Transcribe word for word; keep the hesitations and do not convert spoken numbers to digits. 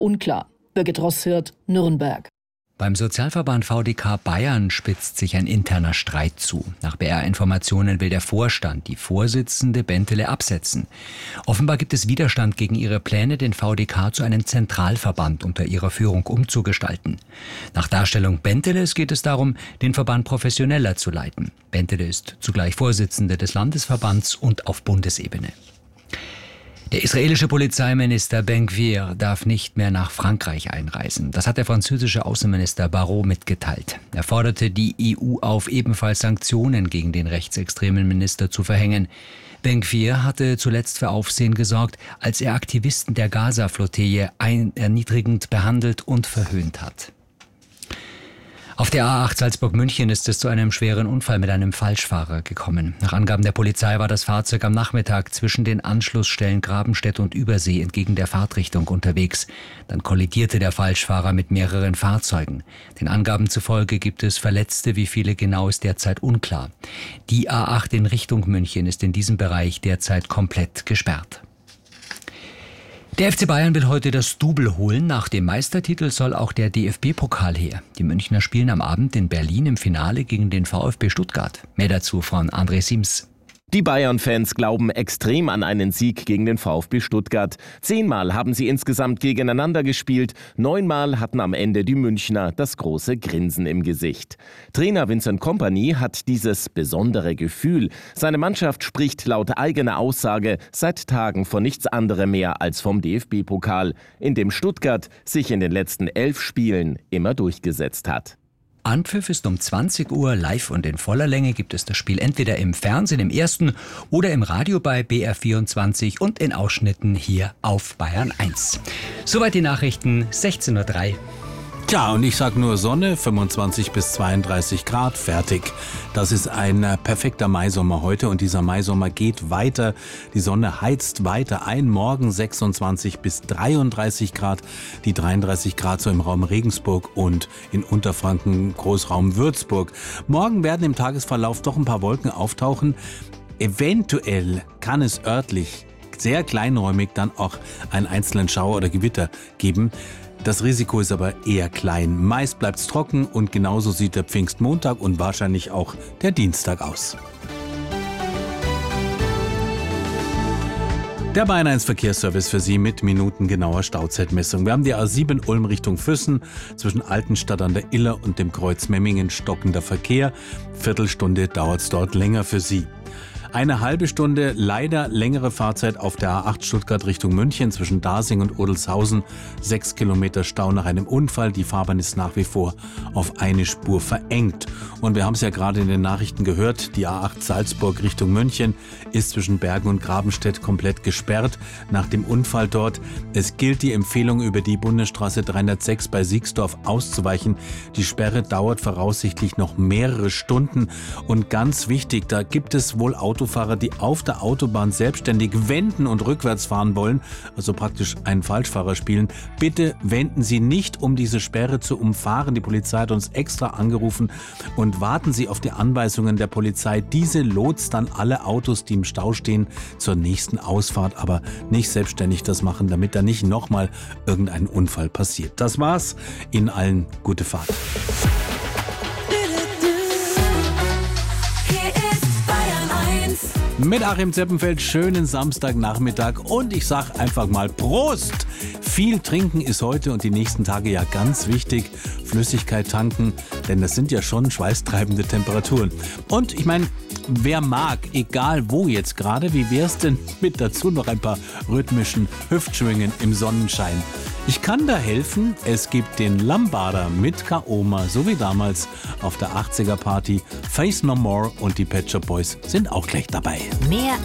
unklar. Birgit Rosshirt, Nürnberg. Beim Sozialverband V D K Bayern spitzt sich ein interner Streit zu. Nach B R-Informationen will der Vorstand die Vorsitzende Bentele absetzen. Offenbar gibt es Widerstand gegen ihre Pläne, den V D K zu einem Zentralverband unter ihrer Führung umzugestalten. Nach Darstellung Benteles geht es darum, den Verband professioneller zu leiten. Bentele ist zugleich Vorsitzende des Landesverbands und auf Bundesebene. Der israelische Polizeiminister Ben-Gvir darf nicht mehr nach Frankreich einreisen. Das hat der französische Außenminister Barrot mitgeteilt. Er forderte die E U auf, ebenfalls Sanktionen gegen den rechtsextremen Minister zu verhängen. Ben-Gvir hatte zuletzt für Aufsehen gesorgt, als er Aktivisten der Gaza-Flottille erniedrigend behandelt und verhöhnt hat. Auf der A acht Salzburg-München ist es zu einem schweren Unfall mit einem Falschfahrer gekommen. Nach Angaben der Polizei war das Fahrzeug am Nachmittag zwischen den Anschlussstellen Grabenstedt und Übersee entgegen der Fahrtrichtung unterwegs. Dann kollidierte der Falschfahrer mit mehreren Fahrzeugen. Den Angaben zufolge gibt es Verletzte, wie viele genau ist derzeit unklar. Die A acht in Richtung München ist in diesem Bereich derzeit komplett gesperrt. Der F C Bayern will heute das Double holen. Nach dem Meistertitel soll auch der D F B-Pokal her. Die Münchner spielen am Abend in Berlin im Finale gegen den VfB Stuttgart. Mehr dazu von André Siems. Die Bayern-Fans glauben extrem an einen Sieg gegen den VfB Stuttgart. Zehnmal haben sie insgesamt gegeneinander gespielt. Neunmal hatten am Ende die Münchner das große Grinsen im Gesicht. Trainer Vincent Kompany hat dieses besondere Gefühl. Seine Mannschaft spricht laut eigener Aussage seit Tagen von nichts anderem mehr als vom D F B-Pokal, in dem Stuttgart sich in den letzten elf Spielen immer durchgesetzt hat. Anpfiff ist um zwanzig Uhr. Live und in voller Länge gibt es das Spiel entweder im Fernsehen im ersten oder im Radio bei B R vierundzwanzig und in Ausschnitten hier auf Bayern eins. Soweit die Nachrichten, sechzehn Uhr drei. Tja, und ich sag nur Sonne, fünfundzwanzig bis zweiunddreißig Grad, fertig. Das ist ein äh, perfekter Maisommer heute und dieser Maisommer geht weiter. Die Sonne heizt weiter ein. Morgen sechsundzwanzig bis dreiunddreißig Grad, die dreiunddreißig Grad so im Raum Regensburg und in Unterfranken, Großraum Würzburg. Morgen werden im Tagesverlauf doch ein paar Wolken auftauchen. Eventuell kann es örtlich sehr kleinräumig dann auch einen einzelnen Schauer oder Gewitter geben. Das Risiko ist aber eher klein. Meist bleibt's trocken und genauso sieht der Pfingstmontag und wahrscheinlich auch der Dienstag aus. Der Bayern eins Verkehrsservice für Sie mit minutengenauer Stauzeitmessung. Wir haben die A sieben Ulm Richtung Füssen, zwischen Altenstadt an der Iller und dem Kreuz Memmingen stockender Verkehr. Viertelstunde dauert's dort länger für Sie. Eine halbe Stunde leider längere Fahrzeit auf der A acht Stuttgart Richtung München zwischen Dasing und Odelshausen. Sechs Kilometer Stau nach einem Unfall. Die Fahrbahn ist nach wie vor auf eine Spur verengt. Und wir haben es ja gerade in den Nachrichten gehört, die A acht Salzburg Richtung München ist zwischen Bergen und Grabenstedt komplett gesperrt nach dem Unfall dort. Es gilt die Empfehlung, über die Bundesstraße dreihundertsechs bei Siegsdorf auszuweichen. Die Sperre dauert voraussichtlich noch mehrere Stunden. Und ganz wichtig, da gibt es wohl Autos, Autofahrer, die auf der Autobahn selbstständig wenden und rückwärts fahren wollen, also praktisch einen Falschfahrer spielen. Bitte wenden Sie nicht, um diese Sperre zu umfahren. Die Polizei hat uns extra angerufen und warten Sie auf die Anweisungen der Polizei. Diese lotst dann alle Autos, die im Stau stehen, zur nächsten Ausfahrt, aber nicht selbstständig das machen, damit da nicht nochmal irgendein Unfall passiert. Das war's. Ihnen allen gute Fahrt. Mit Achim Zeppenfeld, schönen Samstagnachmittag und ich sag einfach mal Prost! Viel trinken ist heute und die nächsten Tage ja ganz wichtig. Flüssigkeit tanken, denn das sind ja schon schweißtreibende Temperaturen. Und ich meine, wer mag, egal wo jetzt gerade, wie wär's denn mit dazu noch ein paar rhythmischen Hüftschwingen im Sonnenschein? Ich kann da helfen, es gibt den Lambada mit Kaoma, so wie damals auf der achtziger Party. Face No More und die Pet Shop Boys sind auch gleich dabei. Mehr